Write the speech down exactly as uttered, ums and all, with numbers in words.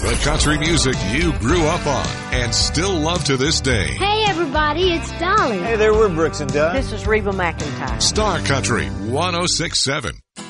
The country music you grew up on and still love to this day. Hey, everybody, it's Dolly. Hey there, we're Brooks and Dunn. This is Reba McEntire. Star Country one oh six point seven.